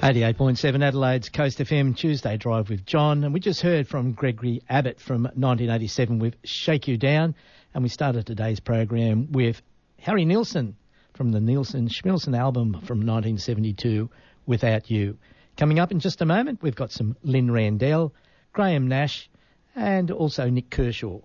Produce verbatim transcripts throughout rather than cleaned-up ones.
eighty-eight point seven Adelaide's Coast F M Tuesday Drive with John. And we just heard from Gregory Abbott from nineteen eighty-seven with Shake You Down. And we started today's program with Harry Nilsson from the Nilsson Schmilsson album from nineteen seventy-two, Without You. Coming up in just a moment, we've got some Lynn Randell, Graham Nash, and also Nick Kershaw.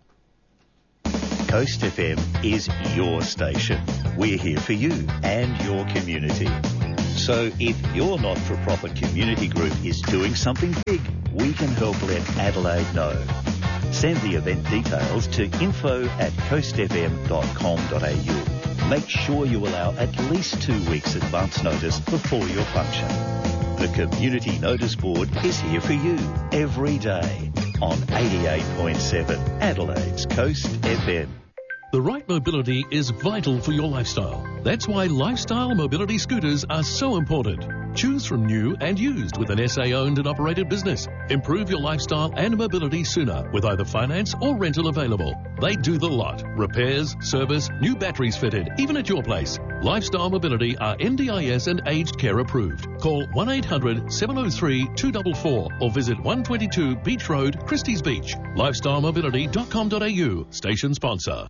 Coast F M is your station. We're here for you and your community. So if your not-for-profit community group is doing something big, we can help let Adelaide know. Send the event details to info at coast f m dot com dot a u. Make sure you allow at least two weeks advance notice before your function. The Community Notice Board is here for you every day on eighty-eight point seven Adelaide's Coast F M. The right mobility is vital for your lifestyle. That's why lifestyle mobility scooters are so important. Choose from new and used with an S A-owned and operated business. Improve your lifestyle and mobility sooner with either finance or rental available. They do the lot. Repairs, service, new batteries fitted, even at your place. Lifestyle Mobility are N D I S and aged care approved. Call one eight hundred seven oh three two four four or visit one twenty-two Beach Road, Christie's Beach. lifestyle mobility dot com dot a u. Station sponsor.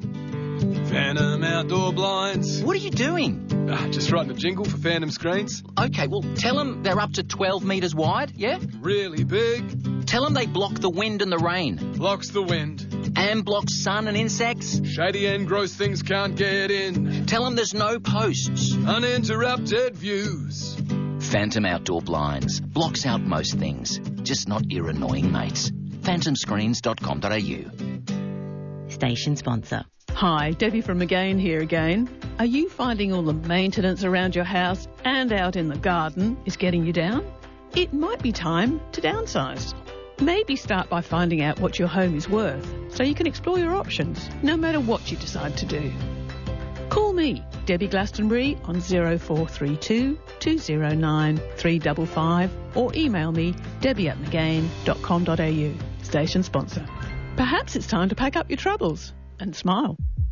Phantom Outdoor Blinds. What are you doing? Ah, just writing a jingle for Phantom Screens. Okay, well, tell them they're up to twelve metres wide, yeah? Really big. Tell them they block the wind and the rain. Blocks the wind. And blocks sun and insects. Shady and gross things can't get in. Tell them there's no posts. Uninterrupted views. Phantom Outdoor Blinds. Blocks out most things. Just not your annoying mates. phantom screens dot com dot a u. Station sponsor. Hi, Debbie from Again here again. Are you finding all the maintenance around your house and out in the garden is getting you down? It might be time to downsize. Maybe start by finding out what your home is worth so you can explore your options, no matter what you decide to do. Call me, Debbie Glastonbury, on oh four three two, two oh nine, three five five or email me, debbie at mcgain dot com dot a u. Station sponsor. Perhaps it's time to pack up your troubles and smile.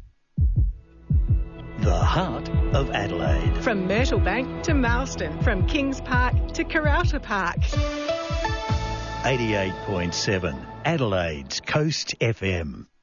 The heart of Adelaide. From Myrtlebank to Marston, from Kings Park to Karalta Park. eighty-eight point seven Adelaide's Coast F M.